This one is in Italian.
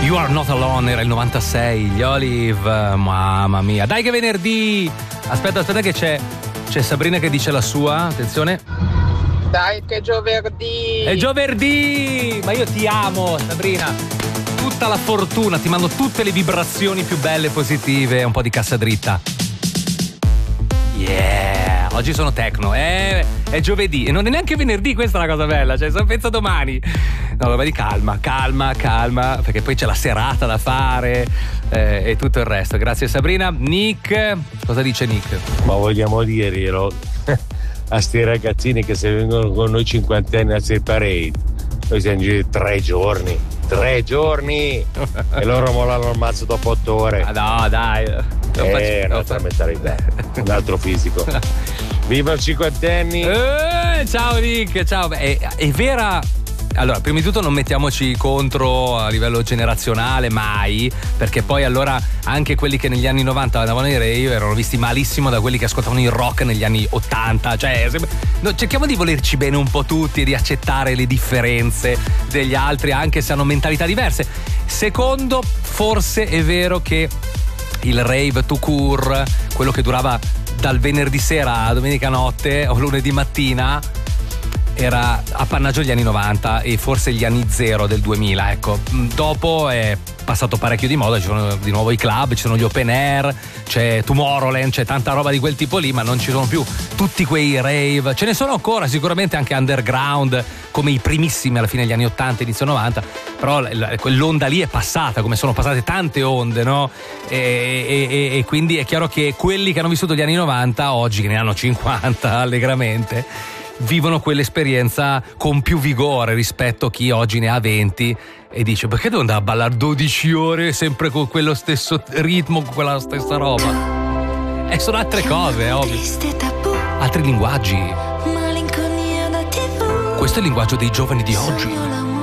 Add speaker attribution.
Speaker 1: You Are Not Alone era il 96, gli Olive, mamma mia. Dai che venerdì! Aspetta che c'è Sabrina che dice la sua, attenzione.
Speaker 2: Dai che giovedì!
Speaker 1: È giovedì! Ma io ti amo, Sabrina. Tutta la fortuna, ti mando tutte le vibrazioni più belle, positive, un po' di cassa dritta. Yeah! Oggi sono techno, è giovedì e non è neanche venerdì, questa è la cosa bella, cioè pensa domani. No, roba di calma, perché poi c'è la serata da fare e tutto il resto. Grazie Sabrina. Nick, cosa dice Nick?
Speaker 3: Ma vogliamo dire a sti ragazzini che se vengono con noi cinquantenni a Steel Parade, noi siamo giri 3 giorni e loro mollano il mazzo dopo 8 ore.
Speaker 1: Ah no, dai.
Speaker 3: Un'altra mentalità, un altro fisico. Viva il cinquantenni!
Speaker 1: Ciao Nick, ciao. È vera. Allora, prima di tutto non mettiamoci contro a livello generazionale, mai, perché poi allora anche quelli che negli anni 90 andavano ai rave erano visti malissimo da quelli che ascoltavano il rock negli anni 80, cioè cerchiamo di volerci bene un po' tutti e di accettare le differenze degli altri anche se hanno mentalità diverse. Secondo, forse è vero che il rave tout court, quello che durava dal venerdì sera a domenica notte o lunedì mattina, era appannaggio degli anni 90 e forse gli anni 0 del 2000, ecco. Dopo è passato parecchio di moda, ci sono di nuovo i club, ci sono gli open air, c'è Tomorrowland, c'è tanta roba di quel tipo lì, ma non ci sono più tutti quei rave. Ce ne sono ancora sicuramente anche underground, come i primissimi alla fine degli anni 80, inizio 90, però quell'onda lì è passata, come sono passate tante onde, no? E quindi è chiaro che quelli che hanno vissuto gli anni 90 oggi, che ne hanno 50 allegramente, vivono quell'esperienza con più vigore rispetto a chi oggi ne ha 20 e dice: perché devo andare a ballare 12 ore sempre con quello stesso ritmo, con quella stessa roba? E sono altre cose, ovvio, altri linguaggi. Questo è il linguaggio dei giovani di oggi.